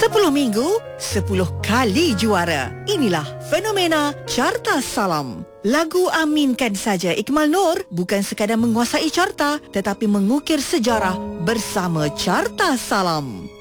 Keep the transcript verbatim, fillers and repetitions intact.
Sepuluh minggu, sepuluh kali juara. Inilah fenomena Carta Salam. Lagu Aminkan Saja Ikmal Nur bukan sekadar menguasai carta, tetapi mengukir sejarah bersama Carta Salam.